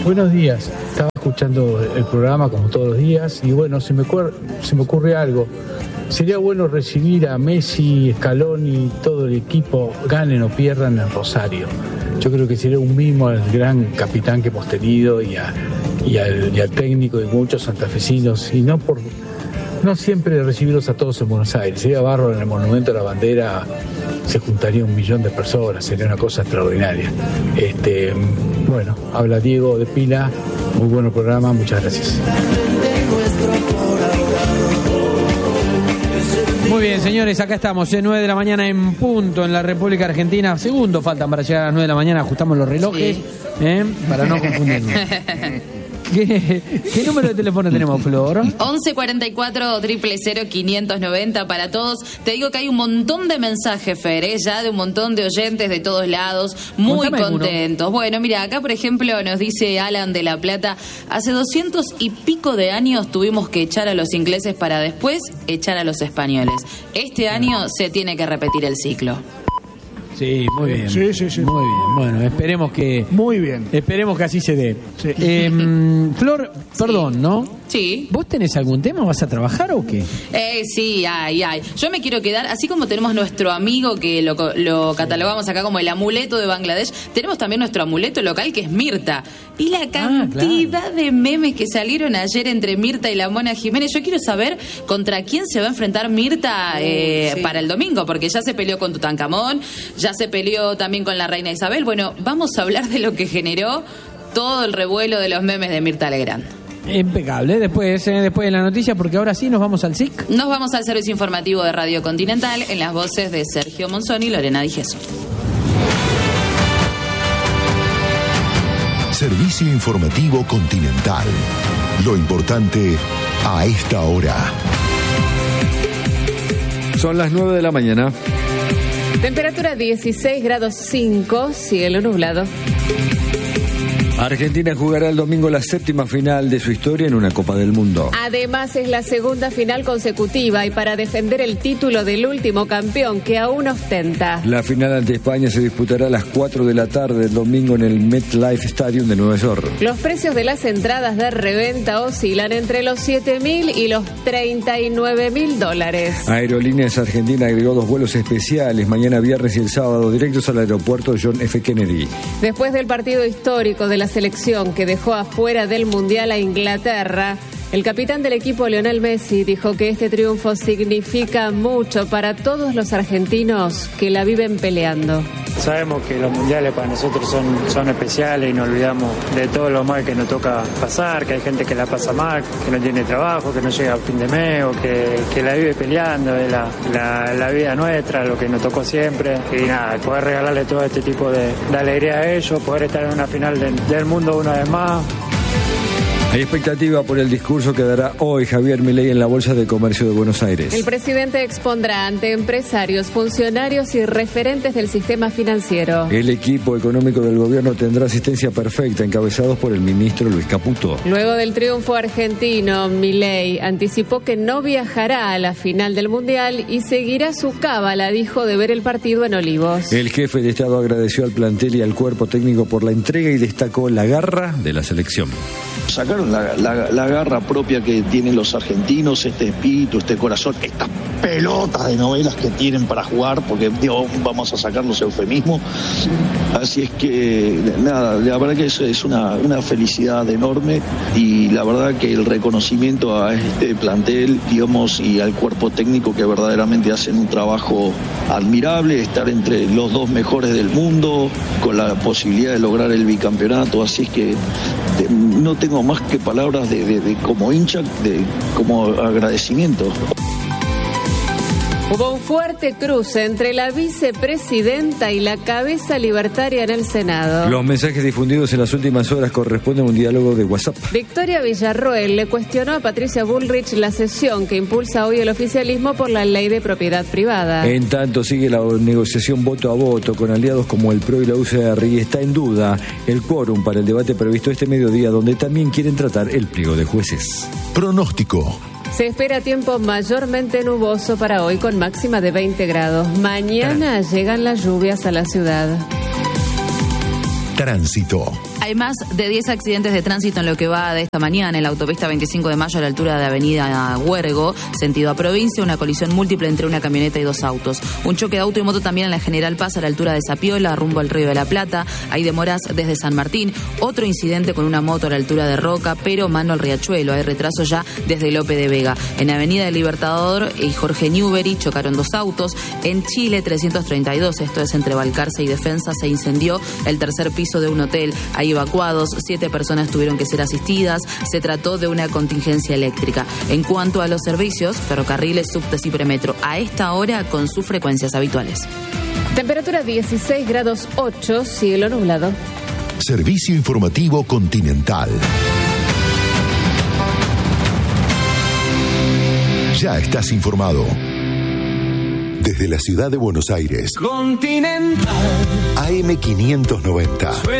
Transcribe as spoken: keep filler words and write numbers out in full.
Buenos días. Estaba escuchando el programa como todos los días y bueno, se me, ocurre, se me ocurre algo. Sería bueno recibir a Messi, Scaloni, todo el equipo, ganen o pierdan en Rosario. Yo creo que sería un mimo al gran capitán que hemos tenido y, a, y, al, y al técnico y muchos santafesinos, y no por no siempre recibirlos a todos en Buenos Aires. Sería bárbaro, en el Monumento a la Bandera se juntaría un millón de personas, sería una cosa extraordinaria. Este, bueno, habla Diego de Pila, muy buen programa, muchas gracias. Muy bien, señores, acá estamos, ¿eh? nueve de la mañana en punto en la República Argentina. Segundos faltan para llegar a las nueve de la mañana, ajustamos los relojes, sí. ¿eh? Para no confundirnos. ¿Qué, ¿Qué número de teléfono tenemos, Flor? once cuarenta y cuatro, cero cero cero, quinientos noventa para todos. Te digo que hay un montón de mensajes, Fer, ¿eh? Ya de un montón de oyentes de todos lados, muy Contame contentos. Uno. Bueno, mira, acá por ejemplo nos dice Alan de La Plata, hace doscientos y pico de años tuvimos que echar a los ingleses para después echar a los españoles. Este año se tiene que repetir el ciclo. Sí, muy bien. Sí, sí, sí. Muy bien. Bueno, esperemos que... Muy bien. Esperemos que así se dé. Sí. Eh, Flor, perdón, sí. ¿no? Sí. ¿Vos tenés algún tema? ¿Vas a trabajar o qué? Eh, sí, ay, ay. Yo me quiero quedar, así como tenemos nuestro amigo que lo, lo catalogamos acá como el amuleto de Bangladesh, tenemos también nuestro amuleto local que es Mirta. Y la cantidad ah, claro. de memes que salieron ayer entre Mirta y la Mona Jiménez. Yo quiero saber contra quién se va a enfrentar Mirta eh, sí. para el domingo, porque ya se peleó con Tutankamón, ya se peleó también con la reina Isabel. Bueno, vamos a hablar de lo que generó todo el revuelo de los memes de Mirta Legrand. Impecable, después, eh, después de la noticia, porque ahora sí nos vamos al S I C. Nos vamos al servicio informativo de Radio Continental en las voces de Sergio Monzoni y Lorena Di Jesús. Servicio informativo Continental. Lo importante a esta hora. Son las nueve de la mañana. Temperatura dieciséis grados cinco, cielo nublado. Argentina jugará el domingo la séptima final de su historia en una Copa del Mundo. Además es la segunda final consecutiva y para defender el título del último campeón que aún ostenta. La final ante España se disputará a las cuatro de la tarde del domingo en el MetLife Stadium de Nueva York. Los precios de las entradas de reventa oscilan entre los siete mil y los treinta y nueve mil dólares. Aerolíneas Argentina agregó dos vuelos especiales mañana viernes y el sábado directos al aeropuerto John F. Kennedy. Después del partido histórico de la selección que dejó afuera del Mundial a Inglaterra, el capitán del equipo, Lionel Messi, dijo que este triunfo significa mucho para todos los argentinos que la viven peleando. Sabemos que los mundiales para nosotros son, son especiales y nos olvidamos de todo lo mal que nos toca pasar, que hay gente que la pasa mal, que no tiene trabajo, que no llega a fin de mes o que, que la vive peleando, es la, la, la vida nuestra, lo que nos tocó siempre. Y nada, poder regalarle todo este tipo de, de alegría a ellos, poder estar en una final de, del mundo una vez más. Hay expectativa por el discurso que dará hoy Javier Milei en la Bolsa de Comercio de Buenos Aires. El presidente expondrá ante empresarios, funcionarios y referentes del sistema financiero. El equipo económico del gobierno tendrá asistencia perfecta, encabezados por el ministro Luis Caputo. Luego del triunfo argentino, Milei anticipó que no viajará a la final del Mundial y seguirá su cábala, dijo, de ver el partido en Olivos. El jefe de Estado agradeció al plantel y al cuerpo técnico por la entrega y destacó la garra de la selección. Sacaron la, la, la garra propia que tienen los argentinos, este espíritu, este corazón, estas pelotas de novelas que tienen para jugar, porque digo, vamos a sacar los eufemismos. Así es que, nada, la verdad que eso es una, una felicidad enorme y la verdad que el reconocimiento a este plantel, digamos, y al cuerpo técnico que verdaderamente hacen un trabajo admirable, estar entre los dos mejores del mundo, con la posibilidad de lograr el bicampeonato, así es que de, no tengo más que palabras de, de, de como hincha, de como agradecimiento. Hubo un fuerte cruce entre la vicepresidenta y la cabeza libertaria en el Senado. Los mensajes difundidos en las últimas horas corresponden a un diálogo de WhatsApp. Victoria Villarroel le cuestionó a Patricia Bullrich la sesión que impulsa hoy el oficialismo por la ley de propiedad privada. En tanto sigue la negociación voto a voto con aliados como el P R O y la U C R y está en duda el quórum para el debate previsto este mediodía, donde también quieren tratar el pliego de jueces. Pronóstico. Se espera tiempo mayormente nuboso para hoy con máxima de veinte grados. Mañana llegan las lluvias a la ciudad. Tránsito. Hay más de diez accidentes de tránsito en lo que va de esta mañana en la autopista veinticinco de mayo a la altura de Avenida Huergo, sentido a provincia, una colisión múltiple entre una camioneta y dos autos. Un choque de auto y moto también en la General Paz a la altura de Zapiola, rumbo al Río de la Plata. Hay demoras desde San Martín. Otro incidente con una moto a la altura de Roca, pero mano al Riachuelo. Hay retraso ya desde Lope de Vega. En Avenida del Libertador y Jorge Newbery chocaron dos autos. En Chile trescientos treinta y dos, esto es entre Balcarce y Defensa, se incendió el tercer piso de un hotel. Hay evacuados, siete personas tuvieron que ser asistidas. Se trató de una contingencia eléctrica. En cuanto a los servicios, ferrocarriles, subtes y premetro, a esta hora con sus frecuencias habituales. Temperatura dieciséis grados ocho, cielo nublado. Servicio informativo Continental. Ya estás informado. Desde la ciudad de Buenos Aires. Continental. A M quinientos noventa.